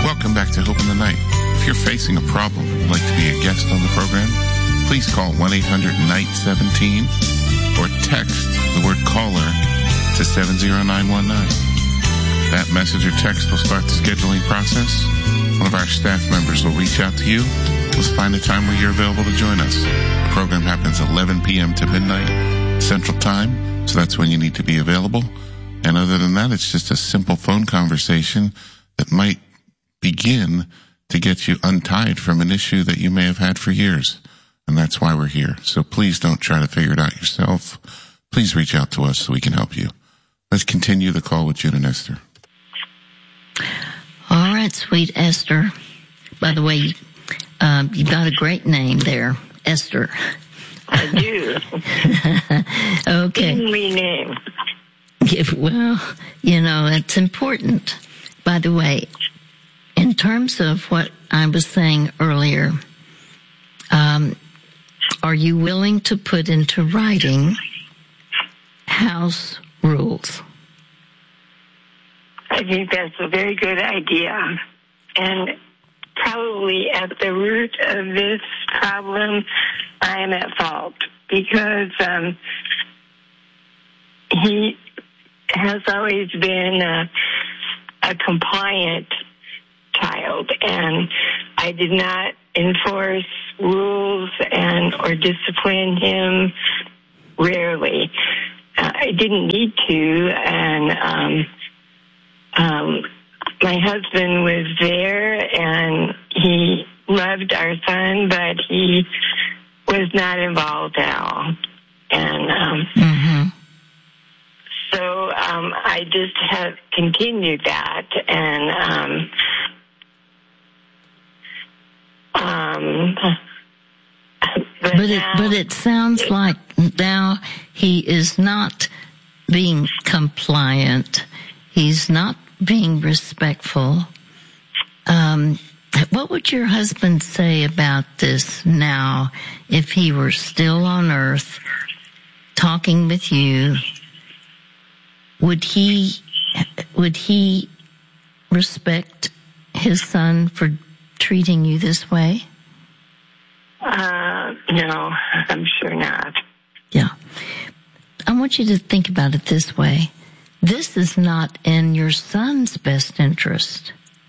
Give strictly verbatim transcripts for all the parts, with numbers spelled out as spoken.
Welcome back to Hope in the Night. If you're facing a problem and would like to be a guest on the program, please call one eight hundred night seventeen or text the word caller to seven zero nine one nine. That message or text will start the scheduling process. One of our staff members will reach out to you. Let's find a time where you're available to join us. The program happens eleven p.m. to midnight Central Time, so that's when you need to be available. And other than that, it's just a simple phone conversation that might begin to get you untied from an issue that you may have had for years. And that's why we're here. So please don't try to figure it out yourself. Please reach out to us so we can help you. Let's continue the call with June and Esther. All right, sweet Esther. By the way, um, you've got a great name there, Esther. I do. Okay. Family name. Well, you know, it's important. By the way, in terms of what I was saying earlier, um, are you willing to put into writing house rules? I think that's a very good idea. And probably at the root of this problem, I am at fault because um, he has always been a, a compliant child, and I did not enforce rules and or discipline him. Rarely, uh, I didn't need to, and um, um, my husband was there, and he loved our son, but he was not involved at all, and um, mm-hmm. so um, I just have continued that, and um, um, but, but it now, but it sounds like now he is not being compliant. He's not being respectful. Um, what would your husband say about this now if he were still on earth talking with you? Would he, would he respect his son for treating you this way? Uh, no, I'm sure not. Yeah. I want you to think about it this way. This is not in your son's best interest.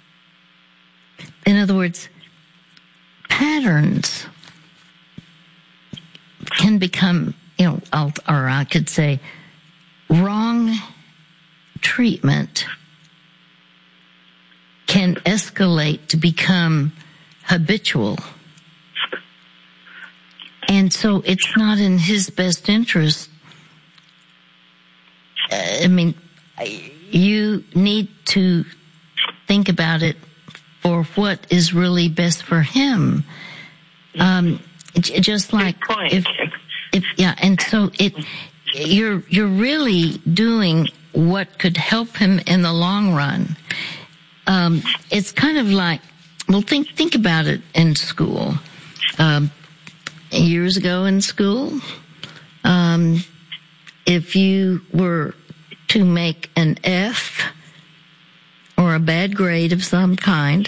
In other words, patterns can become, you know, or I could say, wrong treatment can escalate to become habitual. And so it's not in his best interest. I mean, you need to think about it for what is really best for him. Um, just like if, if, yeah, and so it, you're, you're really doing what could help him in the long run. Um, it's kind of like, well, think, think about it in school. Um, years ago in school, um, if you were to make an F or a bad grade of some kind,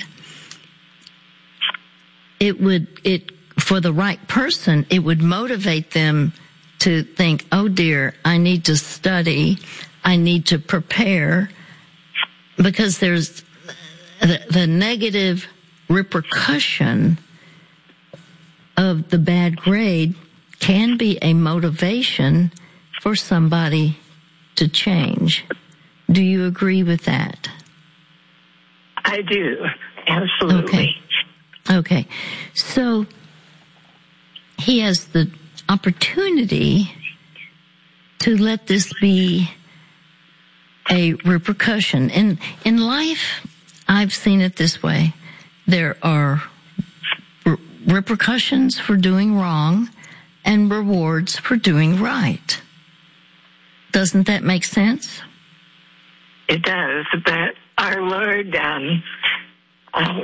it would, it, for the right person, it would motivate them to think, oh dear, I need to study, I need to prepare, because there's the, the negative repercussion of the bad grade can be a motivation for somebody to change. Do you agree with that? I do, absolutely. Okay. Okay. So he has the opportunity to let this be a repercussion. In, in life, I've seen it this way. There are re- repercussions for doing wrong and rewards for doing right. Doesn't that make sense? It does, but our Lord um, um,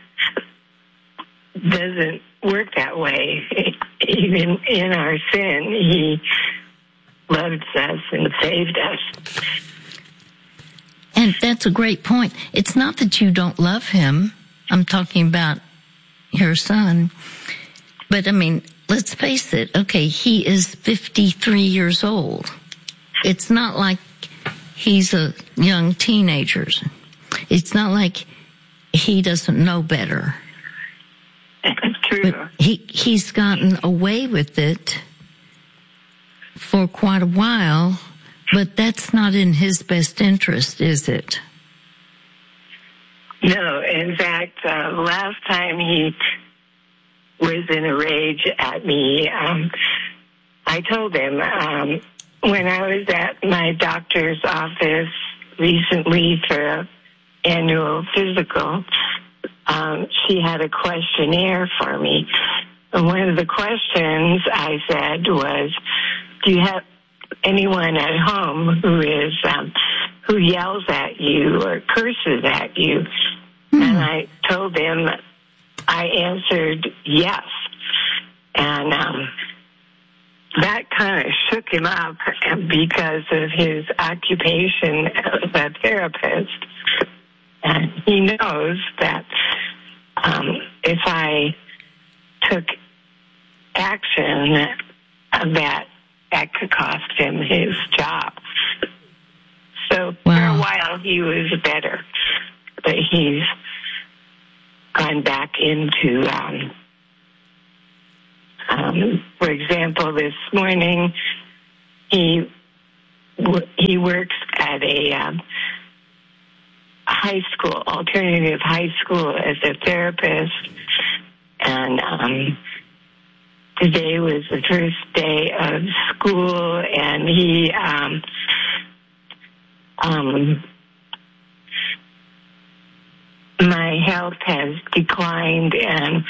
doesn't work that way. Even in our sin, He loved us and saved us. And that's a great point. It's not that you don't love him. I'm talking about your son. But, I mean, let's face it. Okay, he is fifty-three years old. It's not like he's a young teenager. It's not like he doesn't know better. True. But he, he's gotten away with it for quite a while, but that's not in his best interest, is it? No, in fact, uh, last time he was in a rage at me, um, I told him um, when I was at my doctor's office recently for an annual physical, um, she had a questionnaire for me. And one of the questions I said was, do you have anyone at home who is um, who yells at you or curses at you? Mm. And I told him, I answered yes. And um, that kind of shook him up because of his occupation as a therapist. And he knows that um, if I took action, that that could cost him his job. So wow. For a while he was better, but he's gone back into, um, um, for example, this morning he he works at a um, high school, alternative high school as a therapist, and um, today was the first day of school, and he um, um, my health has declined, and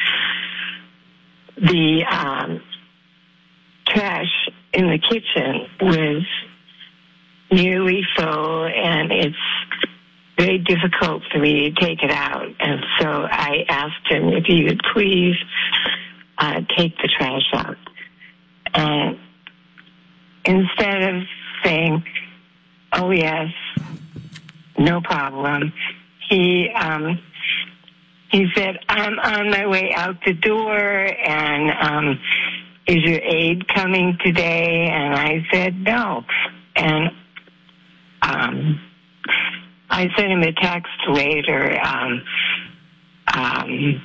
the um, trash in the kitchen was nearly full, and it's very difficult for me to take it out. And so I asked him if he would please uh, take the trash out. And instead of saying, oh, yes, no problem, he um, he said, I'm on my way out the door, and um, is your aide coming today? And I said, no. And um, I sent him a text later. Um, um,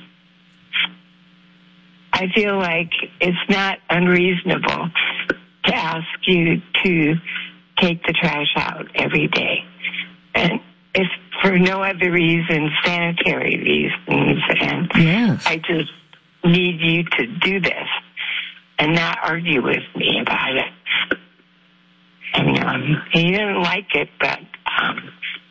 I feel like it's not unreasonable to ask you to take the trash out every day. And if for no other reason, sanitary reasons, and yes. I just need you to do this and not argue with me about it. And um, he didn't like it, but um,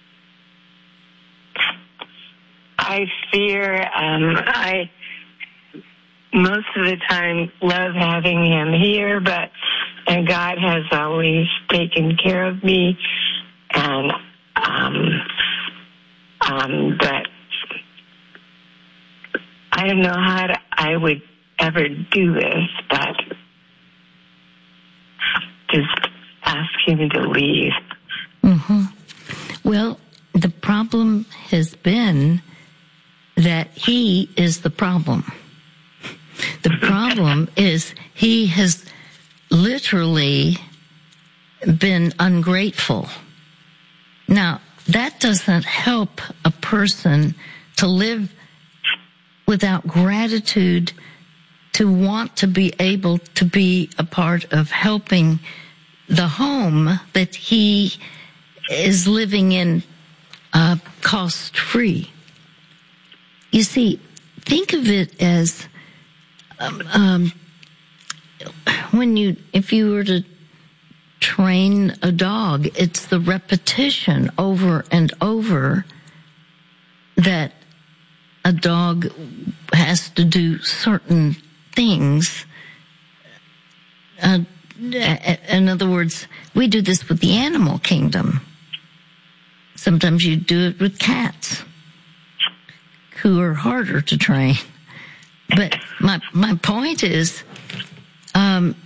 I fear um, I most of the time love having him here, but and God has always taken care of me, and um, um, but I don't know how to, I would ever do this, but just ask him to leave. Mm-hmm. Well, the problem has been that he is the problem. The problem is he has literally been ungrateful. Now, that doesn't help a person to live without gratitude, to want to be able to be a part of helping the home that he is living in uh, cost-free. You see, think of it as um, um, when you, if you were to train a dog, it's the repetition over and over that a dog has to do certain things. Uh, in other words, we do this with the animal kingdom. Sometimes you do it with cats, who are harder to train. But my my point is, um,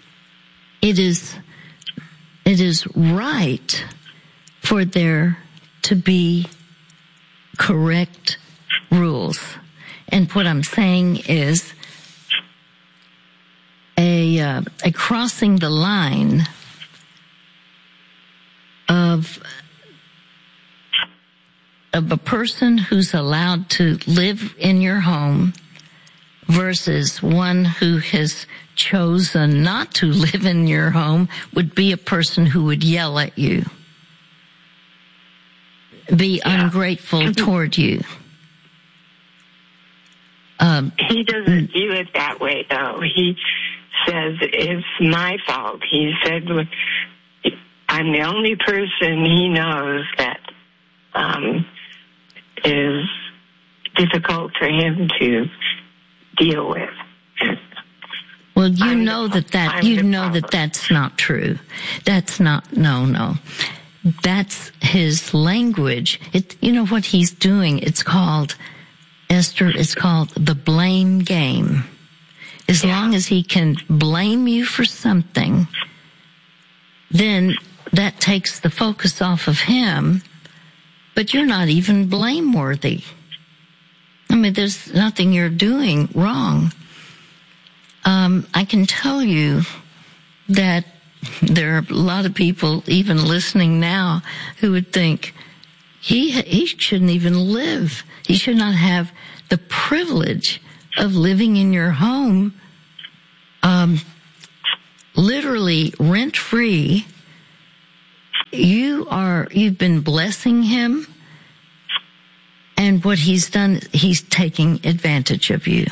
it is it is right for there to be correct rules. And what I'm saying is a, uh, a crossing the line of of a person who's allowed to live in your home versus one who has chosen not to live in your home would be a person who would yell at you, be yeah. ungrateful toward you. Um, he doesn't view it that way, though. He says it's my fault. He said I'm the only person he knows that um, is difficult for him to deal with. Well, you I'm know the, that that I'm you know problem. that that's not true. That's not no no. That's his language. It you know what he's doing. It's called Esther. It's called the blame game. As yeah. long as he can blame you for something, then that takes the focus off of him. But you're not even blameworthy. I mean, there's nothing you're doing wrong. Um, I can tell you that there are a lot of people even listening now who would think he he shouldn't even live. He should not have the privilege of living in your home, um, literally rent free. You are, you've been blessing him, and what he's done, he's taking advantage of you.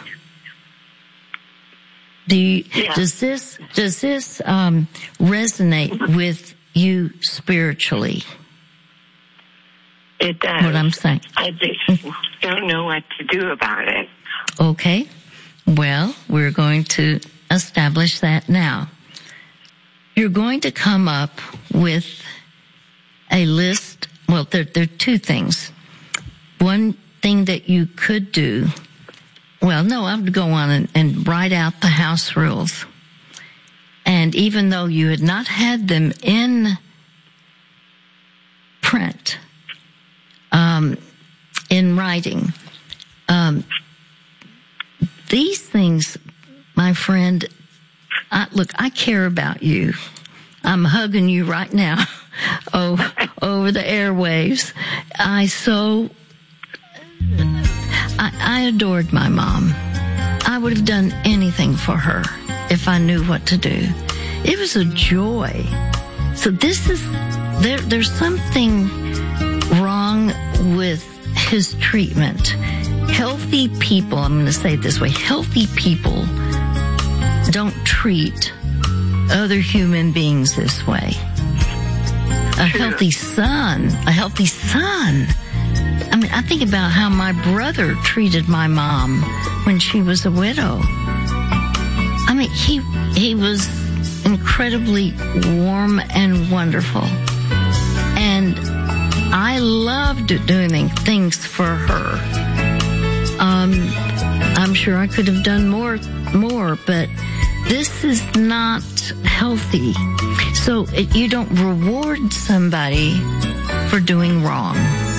Do you, yeah. does this, does this, um, resonate with you spiritually? It does. What I'm saying. I just don't know what to do about it. Okay. Well, we're going to establish that now. You're going to come up with a list. Well, there, there are two things. One thing that you could do, well, no, I would go on and, and write out the house rules. And even though you had not had them in print, um, in writing, um, these things, my friend, I, look, I care about you. I'm hugging you right now oh, over the airwaves. I so, I, I adored my mom. I would have done anything for her if I knew what to do. It was a joy. So this is, there, there's something wrong with his treatment. Healthy people, I'm going to say it this way, healthy people don't treat other human beings this way. A healthy son, a healthy son. I mean, I think about how my brother treated my mom when she was a widow. I mean, he, he was incredibly warm and wonderful. And I loved doing things for her. Um, I'm sure I could have done more, more, but this is not healthy. So it, you don't reward somebody for doing wrong.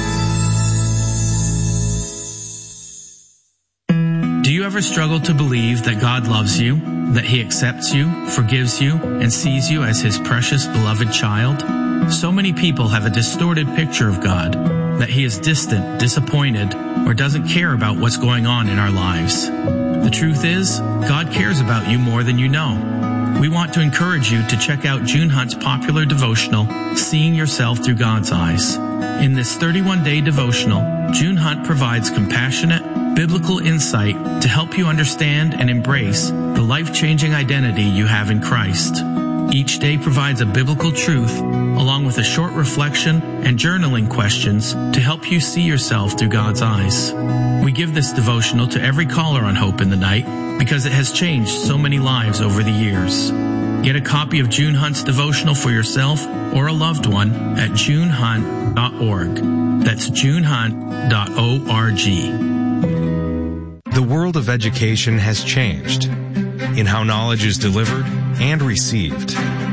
Do you ever struggle to believe that God loves you, that He accepts you, forgives you, and sees you as His precious, beloved child? So many people have a distorted picture of God, that He is distant, disappointed, or doesn't care about what's going on in our lives. The truth is, God cares about you more than you know. We want to encourage you to check out June Hunt's popular devotional, Seeing Yourself Through God's Eyes. In this thirty-one day devotional, June Hunt provides compassionate, biblical insight to help you understand and embrace the life-changing identity you have in Christ. Each day provides a biblical truth, along with a short reflection and journaling questions to help you see yourself through God's eyes. We give this devotional to every caller on Hope in the Night because it has changed so many lives over the years. Get a copy of June Hunt's devotional for yourself or a loved one at june hunt dot org. That's june hunt dot org. The world of education has changed in how knowledge is delivered and received. At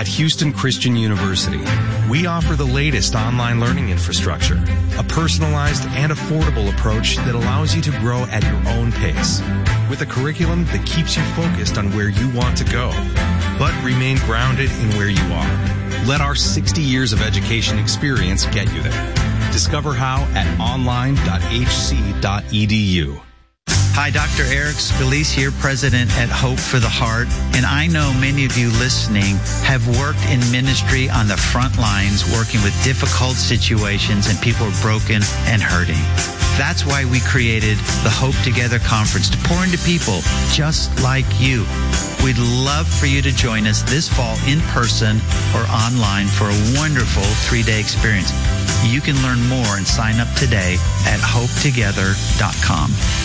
At Houston Christian University, we offer the latest online learning infrastructure, a personalized and affordable approach that allows you to grow at your own pace, with a curriculum that keeps you focused on where you want to go, but remain grounded in where you are. Let our sixty years of education experience get you there. Discover how at online dot h c dot e d u. Hi, Doctor Eric Scalise here, President at Hope for the Heart. And I know many of you listening have worked in ministry on the front lines, working with difficult situations and people are broken and hurting. That's why we created the Hope Together Conference to pour into people just like you. We'd love for you to join us this fall in person or online for a wonderful three-day experience. You can learn more and sign up today at hope together dot com.